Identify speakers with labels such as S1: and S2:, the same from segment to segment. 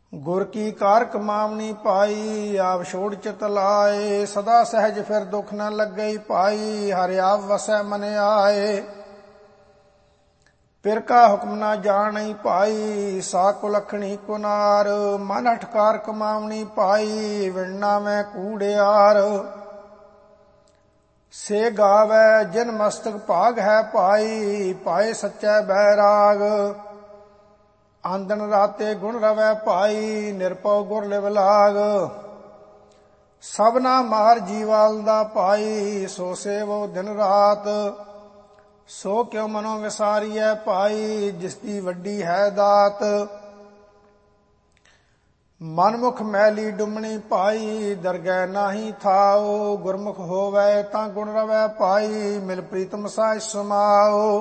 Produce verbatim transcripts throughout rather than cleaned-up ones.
S1: ਗੁਰ ਕੀ ਕਾਰ ਕਮਾਵਨੀ ਪਾਈ, ਆਪ ਛੋੜ ਚਿਤ ਲਾਏ। ਸਦਾ ਸਹਿਜ ਫਿਰ ਦੁਖ ਨ ਲੱਗਈ ਪਾਈ, ਹਰਿ ਆਪ ਵਸੈ ਮਨ ਆਏ। ਪਿਰ ਕਾ ਹੁਕਮ ਨਾ ਜਾਣਈ ਭਾਈ, ਸਾ ਕੁਲਖਣੀ ਕੁਨਾਰ। ਮਨ ਹਠਕਾਰ ਕਮਾਵਣੀ ਪਾਈ, ਵਿਣਨਾ ਮੈਂ ਕੂੜਿਆਰ। ਸੇ ਗਾਵੈ ਜਿਨ ਮਸਤਕ ਭਾਗ ਹੈ ਪਾਈ, ਪਾਏ ਸੱਚੈ ਬੈਰਾਗ। ਆਂਦਨ ਰਾਤੇ ਗੁਣ ਰਵੈ ਭਾਈ, ਨਿਰਭਉ ਗੁਰ ਲਿਵ ਲਾਗ। ਸਭਨਾ ਮਾਰ ਜੀਵਾਲ ਦਾ ਭਾਈ, ਸੋ ਸੇਵੋ ਦਿਨ ਰਾਤ। ਸੋ ਕਿਉ ਮਨੋ ਵਿਸਾਰੀਐ ਭਾਈ, ਜਿਸ ਦੀ ਵੱਡੀ ਹੈ ਦਾਤ। ਮਨਮੁਖ ਮੈਲੀ ਡੁੰਮਣੀ ਭਾਈ, ਦਰਗਹਿ ਨਾਹੀ ਥਾਓ। ਗੁਰਮੁਖ ਹੋਵੈ ਤਾਂ ਗੁਣ ਰਵੈ ਭਾਈ, ਮਿਲ ਪ੍ਰੀਤਮ ਸਾਇ ਸਮਾਓ।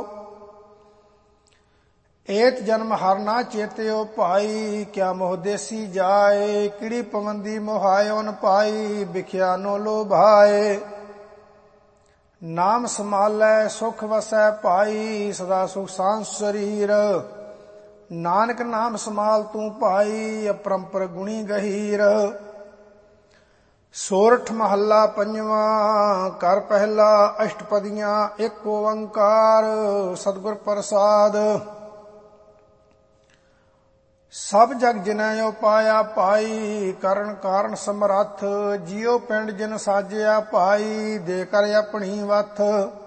S1: ਏਤ ਜਨਮ ਹਰ ਨਾ ਚੇਤਿਓ ਭਾਈ, ਕਿਆ ਮੋਹ ਦੇਸੀ ਜਾਏ। ਕਿੜੀ ਪਵੰਦੀ ਮੋਹਾਇਓ ਨ ਪਾਈ, ਬਿਖਿਆ ਨੋ ਲੋਭਾਏ। ਨਾਮ ਸਮਾਲੈ ਸੁਖ ਵਸੈ ਭਾਈ, ਸਦਾ ਸੁਖ ਸਾਂਸ ਸਰੀਰ। ਨਾਨਕ ਨਾਮ ਸਮਾਲ ਤੂੰ ਭਾਈ, ਅਪਰੰਪਰ ਗੁਣੀ ਗਹੀਰ। ਸੋਰਠ ਮਹੱਲਾ ਪੰਜਵਾਂ, ਕਰ ਪਹਿਲਾ ਅਸ਼ਟਪਦੀਆਂ। ਇੱਕ ਓੰਕਾਰ ਸਤਿਗੁਰ ਪ੍ਰਸਾਦ। ਸਭ ਜਗ ਜਿਨੈ ਉਪਾਇਆ ਭਾਈ, ਕਰਨ ਕਾਰਨ ਸਮਰੱਥ। ਜਿਉ ਪਿੰਡ ਜਿਨ ਸਾਜਿਆ ਭਾਈ, ਦੇ ਕਰ ਆਪਣੀ ਵਥ।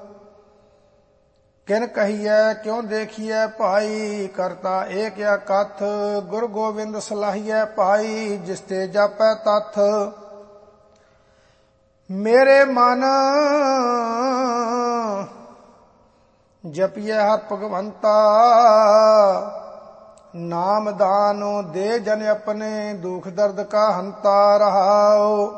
S1: ਕਿਨ ਕਹੀਐ ਕਿਉ ਦੇਖੀਐ ਭਾਈ, ਕਰਤਾ ਏਕ ਅਕਥ। ਗੁਰ ਗੋਬਿੰਦ ਸਲਾਹੀਐ ਭਾਈ, ਜਿਸ ਤੇ ਜਾਪੈ ਤਥ। ਮੇਰੇ ਮਨ ਜਪੀਐ ਹਰ ਭਗਵੰਤਾ, ਨਾਮ ਦਾਨੋ ਦੇ ਜਨ ਆਪਣੇ। ਦੁਖ ਦਰਦ ਕਾ ਹੰਤਾ ਰਹਾਓ।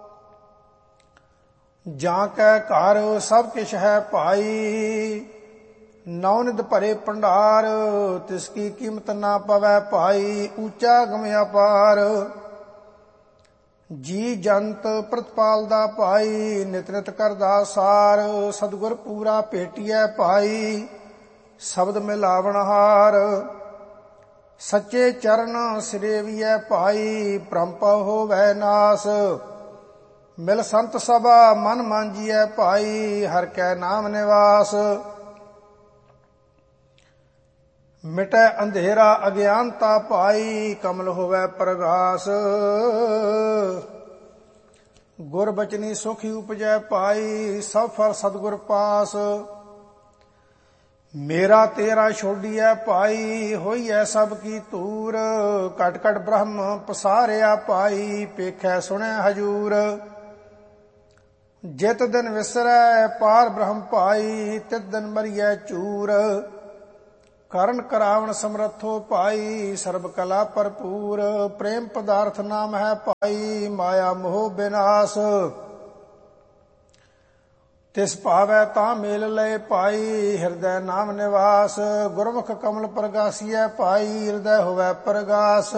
S1: ਜਾਂ ਕੈ ਘਰ ਸਭ ਕਿਛ ਹੈ ਭਾਈ, ਨੌਨਿਧ ਭਰੇ ਭੰਡਾਰ। ਤਿਸ ਕੀ ਕੀਮਤ ਨਾ ਪਵੈ ਭਾਈ, ਊਚਾ ਗਮ ਅਪਾਰ। ਜੀ ਜੰਤ ਪ੍ਰਤਪਾਲ ਦਾ ਭਾਈ, ਨਿਤ ਨਿਤ ਕਰਦਾ ਸਾਰ। ਸਤਿਗੁਰ ਪੂਰਾ ਭੇਟੀਐ ਭਾਈ, ਸ਼ਬਦ ਮਿਲਾਵਣਹਾਰ। ਸੱਚੇ ਚਰਨ ਸਿਰੇਵੀਐ ਭਾਈ, ਭ੍ਰਮਪਉ ਹੋਵੈ ਨਾਸ। ਮਿਲ ਸੰਤ ਸਭਾ ਮਨ ਮਾਂਜੀਐ ਭਾਈ, ਹਰਿ ਕੈ ਨਾਮ ਨਿਵਾਸ। ਮਿਟੈ ਅੰਧੇਰਾ ਅਗਿਆਨਤਾ ਭਾਈ, ਕਮਲ ਹੋਵੈ ਪ੍ਰਗਾਸ। ਗੁਰ ਬਚਨੀ ਸੁਖੀ ਉਪਜੈ ਭਾਈ, ਸਭ ਫਲ ਸਤਿਗੁਰ ਪਾਸ। ਮੇਰਾ ਤੇਰਾ ਛੋਡੀਐ ਭਾਈ, ਹੋਈਐ ਸਭ ਕੀ ਧੂਰ। ਘਟ ਘਟ ਬ੍ਰਹਮ ਪਸਾਰਿਆ ਭਾਈ, ਪੇਖੈ ਸੁਣੈ ਹਜੂਰ। ਜਿਤ ਦਿਨ ਵਿਸਰੈ ਪਾਰ ਬ੍ਰਹਮ ਭਾਈ, ਤਿਤ ਦਿਨ ਮਰੀਐ ਚੂਰ। ਕਰਨ ਕਰਾਵਣ ਸਮਰੱਥੋ ਭਾਈ, ਸਰਬ ਕਲਾ ਭਰਪੂਰ। ਪ੍ਰੇਮ ਪਦਾਰਥ ਨਾਮ ਹੈ ਭਾਈ, ਮਾਇਆ ਮੋਹ ਬਿਨਾਸ਼। ਤਿਸ ਭਾਵੈ ਤਾਂ ਮੇਲ ਲਏ ਭਾਈ, ਹਿਰਦੈ ਨਾਮ ਨਿਵਾਸ। ਗੁਰਮੁਖ ਕਮਲ ਪ੍ਰਗਾਸੀਐ ਭਾਈ, ਹਿਰਦੈ ਹੋਵੈ ਪ੍ਰਗਾਸ।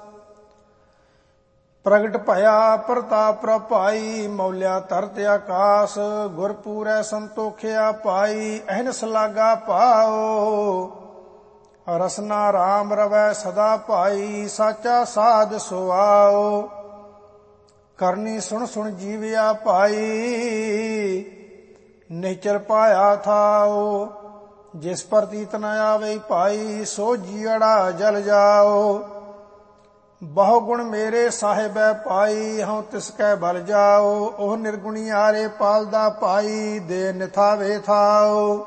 S1: ਪ੍ਰਗਟ ਭਇਆ ਪ੍ਰਤਾਪ ਪ੍ਰਭ ਭਾਈ, ਮੌਲਿਆ ਧਰਤ ਆਕਾਸ। ਗੁਰ ਪੂਰੈ ਸੰਤੋਖਿਆ ਭਾਈ, ਅਹਨਿਸ ਲਾਗਾ ਪਾਓ। ਰਸਨਾ ਰਾਮ ਰਵੈ ਸਦਾ ਭਾਈ, ਸਾਚਾ ਸਾਧ ਸੁਆਓ। ਕਰਨੀ ਸੁਣ ਸੁਣ ਜੀਵਿਆ ਭਾਈ, ਨਿਚਰ ਪਾਇਆ ਥਾਓ। ਜਿਸ ਪ੍ਰਤੀਤ ਨ ਆਵੇ ਭਾਈ, ਸੋ ਜੀਅੜਾ ਜਲ ਜਾਓ। ਬਹੁ ਗੁਣ ਮੇਰੇ ਸਾਹਿਬੈ ਭਾਈ, ਹਉ ਤਿਸ ਕੈ ਬਲ ਜਾਓ। ਉਹ ਨਿਰਗੁਣੀ ਆਰੇ ਪਾਲਦਾ ਭਾਈ, ਦੇ ਨਿਥਾਵੇ ਥਾਓ।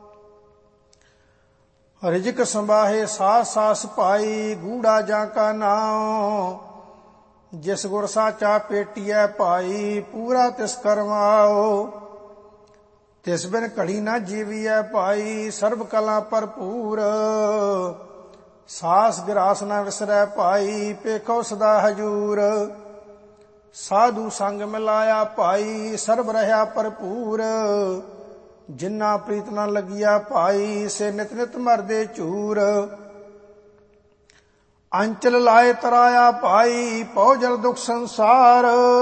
S1: ਰਿਜਕ ਸੰਬਾਹੇ ਸਾਸ ਸਾਸ ਭਾਈ, ਗੂੜਾ ਜਾਂ ਕਾ ਨਾਉ। ਜਿਸ ਗੁਰ ਸਾਚਾ ਪੇਟੀਐ ਭਾਈ, ਪੂਰਾ ਤਿਸ ਕਰਵਾਓ। ਤਿਸ ਬਿਨ ਘੜੀ ਨਾ ਜੀਵੀਐ ਭਾਈ, ਸਰਬ ਕਲਾ ਭਰਪੂਰ। ਸਾਸ ਗਿਰਾਸ ਨਾ ਵਿਸਰੈ ਭਾਈ, ਪੇਖੋ ਸਦਾ ਹਜੂਰ। ਸਾਧੂ ਸੰਗ ਮਿਲਾਇਆ ਭਾਈ, ਸਰਬ ਰਹਾ ਭਰਪੂਰ। ਜਿਨਾ ਪ੍ਰੀਤ ਨਾ ਲਗਿਆ ਭਾਈ, ਸੇ ਨਿਤ ਨਿਤ ਮਰਦੇ ਝੂਰ। ਅੰਚਲ ਲਾਏ ਤਰਾਇਆ ਭਾਈ, ਪਉ ਜਲ ਦੁਖ ਸੰਸਾਰ।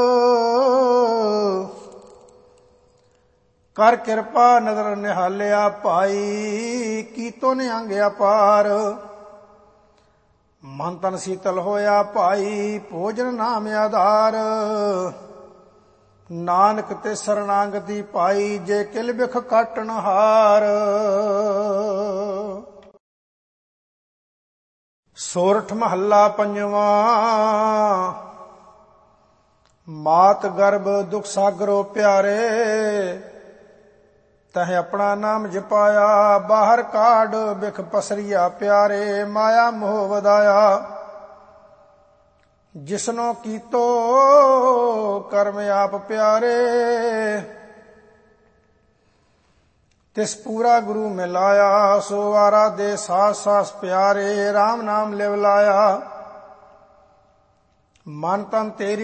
S1: ਕਰ ਕਿਰਪਾ ਨਦਰ ਨਿਹਾਲਿਆ ਭਾਈ, ਕੀਤੋ ਨਿਹੰਗ ਅਪਾਰ। ਮਨ ਤਨ ਸੀਤਲ ਹੋਇਆ ਭਾਈ, ਭੋਜਨ ਨਾਮ ਆਧਾਰ। ਨਾਨਕ ਤੇ ਸਰਣਾਗਤੀ ਪਾਈ, ਜੇ ਕਿਲ ਬਿਖ ਕਾਟਣ ਹਾਰ। ਸੋਰਠ ਮਹੱਲਾ ਪੰਜਵਾਂ। ਮਾਤ ਗਰਭ ਦੁਖ ਸਾਗਰੋ ਪਿਆਰੇ, ਤਹ ਆਪਣਾ ਨਾਮ ਜਪਾਇਆ। ਬਾਹਰ ਕਾਢ ਬਿਖ ਪਸਰੀਆ ਪਿਆਰੇ, ਮਾਇਆ ਮੋਹ ਵਧਾਇਆ। ਜਿਸਨੋ ਕੀਤੋ ਕਰਮ ਆਪ ਪਿਆਰੇ, ਤਿਸ ਪੂਰਾ ਗੁਰੂ ਮਿਲਾਇਆ। ਸੋ ਆਰਾ ਦੇ ਸਾਸ ਸਾਸ ਪਿਆਰੇ, RAM ਨਾਮ ਲਿਵ ਲਾਇਆ। ਮਨ ਤਨ ਤੇਰੀ